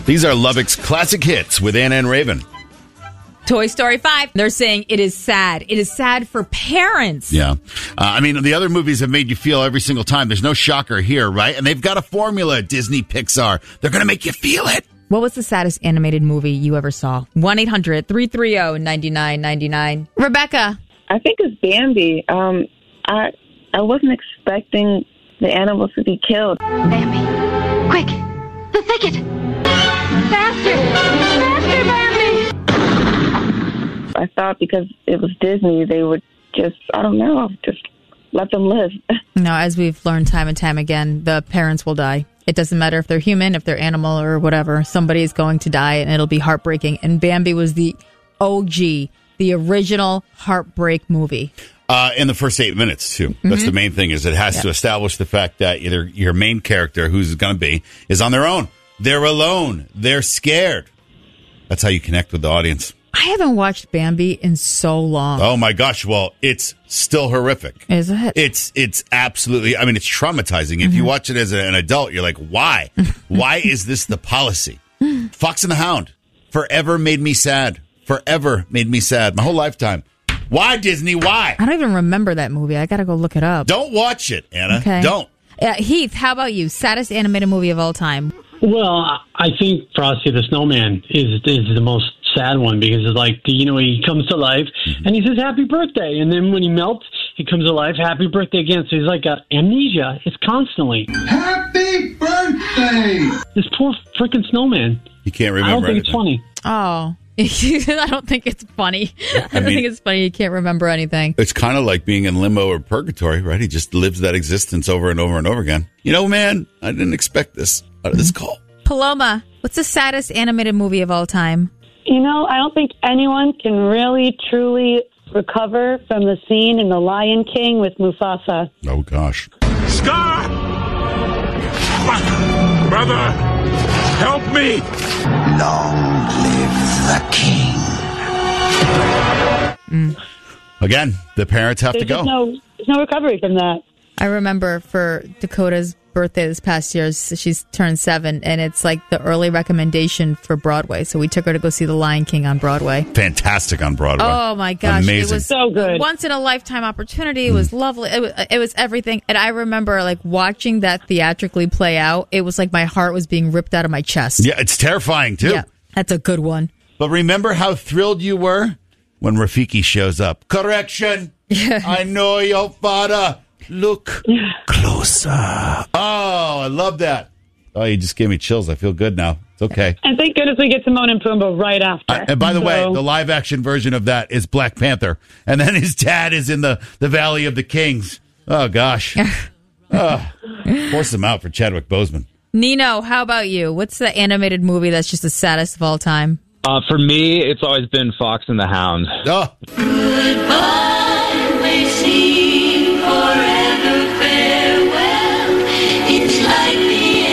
These are Lubbock's classic hits with Anna and Raven. Toy Story 5. They're saying it is sad. It is sad for parents. Yeah. I mean, the other movies have made you feel every single time. There's no shocker here, right? And they've got a formula, Disney, Pixar. They're going to make you feel it. What was the saddest animated movie you ever saw? 1-800-330-9999. Rebecca. I think it's Bambi. I wasn't expecting the animals to be killed. Bambi, quick, the thicket. Faster, faster, Bambi. I thought because it was Disney, they would just let them live. No, as we've learned time and time again, the parents will die. It doesn't matter if they're human, if they're animal or whatever. Somebody is going to die and it'll be heartbreaking. And Bambi was the OG, the original heartbreak movie. In the first 8 minutes, too. That's the main thing, is it has to establish the fact that either your main character, who's going to be, is on their own. They're alone. They're scared. That's how you connect with the audience. I haven't watched Bambi in so long. Oh, my gosh. Well, it's still horrific. Is it? It's absolutely, I mean, it's traumatizing. If you watch it as an adult, you're like, why? Why is this the policy? Fox and the Hound forever made me sad. Forever made me sad. My whole lifetime. Why, Disney? Why? I don't even remember that movie. I got to go look it up. Don't watch it, Anna. Okay. Don't. Heath, how about you? Saddest animated movie of all time? Well, I think Frosty the Snowman is the most sad one, because it's like, he comes to life and he says happy birthday, and then when he melts, he comes to life, happy birthday again. So he's like got amnesia. It's constantly happy birthday. This poor freaking snowman. He can't remember. I don't think anything. it's funny. Oh. I don't think it's funny. I don't think it's funny. You can't remember anything. It's kind of like being in limbo or purgatory, right? He just lives that existence over and over and over again. Man, I didn't expect this out of this call. Paloma, what's the saddest animated movie of all time? I don't think anyone can really, truly recover from the scene in The Lion King with Mufasa. Oh, gosh. Scar! Brother, help me! Long live the king. Again, the parents have to go. There's no recovery from that. I remember for Dakota's birthday this past year, she's turned 7, and it's like the early recommendation for Broadway. So we took her to go see The Lion King on Broadway. Fantastic on Broadway. Oh, my gosh. Amazing. It was so good. Once in a lifetime opportunity. It was lovely. It was everything. And I remember watching that theatrically play out. It was like my heart was being ripped out of my chest. Yeah, it's terrifying, too. Yeah, that's a good one. But remember how thrilled you were when Rafiki shows up. Correction. I know your father. Look closer. Oh, I love that. Oh, you just gave me chills. I feel good now. It's okay. And thank goodness we get Timon and Pumbaa right after. And by the way, the live action version of that is Black Panther. And then his dad is in the Valley of the Kings. Oh, gosh. Force him out for Chadwick Boseman. Nino, how about you? What's the animated movie that's just the saddest of all time? For me, it's always been Fox and the Hound. Oh. Goodbye, we seem forever farewell. It's like the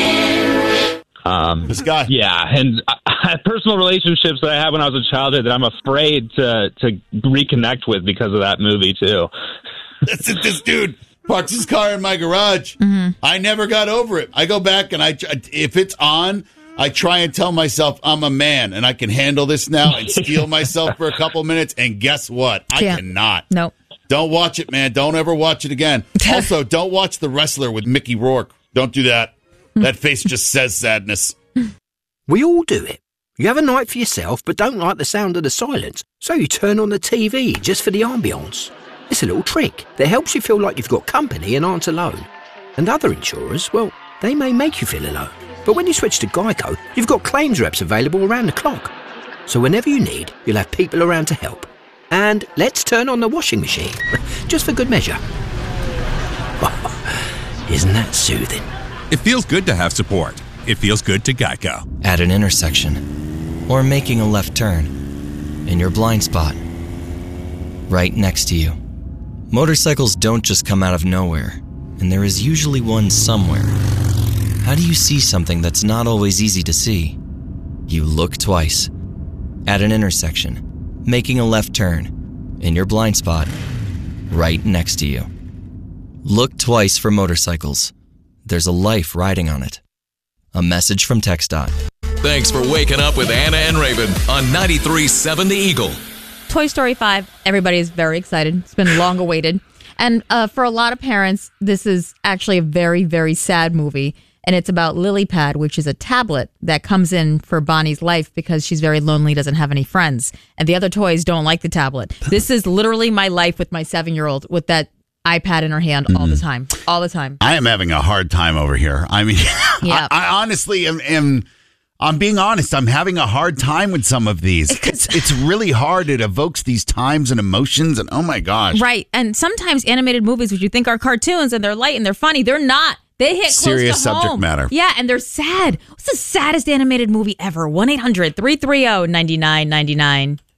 end. This guy. Yeah, and I have personal relationships that I had when I was a childhood that I'm afraid to reconnect with because of that movie, too. Listen, this dude parks his car in my garage. I never got over it. I go back and if it's on, I try and tell myself I'm a man and I can handle this now and steel myself for a couple minutes. And guess what? I cannot. Nope. Don't watch it, man. Don't ever watch it again. Also, don't watch The Wrestler with Mickey Rourke. Don't do that. That face just says sadness. We all do it. You have a night for yourself, but don't like the sound of the silence, so you turn on the TV just for the ambience. It's a little trick that helps you feel like you've got company and aren't alone. And other insurers, well, they may make you feel alone. But when you switch to Geico, you've got claims reps available around the clock. So whenever you need, you'll have people around to help. And let's turn on the washing machine, just for good measure. Isn't that soothing? It feels good to have support. It feels good to Geico. At an intersection, or making a left turn, in your blind spot, right next to you. Motorcycles don't just come out of nowhere, and there is usually one somewhere. How do you see something that's not always easy to see? You look twice. At an intersection, making a left turn, in your blind spot, right next to you. Look twice for motorcycles. There's a life riding on it. A message from TxDOT. Thanks for waking up with Anna and Raven on 93.7 The Eagle. Toy Story 5, everybody is very excited. It's been long awaited. And for a lot of parents, this is actually a very, very sad movie. And it's about LilyPad, which is a tablet that comes in for Bonnie's life because she's very lonely, doesn't have any friends. And the other toys don't like the tablet. This is literally my life with my 7-year-old with that iPad in her hand all the time. All the time. I am having a hard time over here. I mean, Yeah. I honestly am I'm being honest. I'm having a hard time with some of these. It's really hard. It evokes these times and emotions, and oh my gosh. Right. And sometimes animated movies, which you think are cartoons and they're light and they're funny, they're not. They hit serious close to home. subject matter. Yeah, and they're sad. What's the saddest animated movie ever? 1-800-330-9999.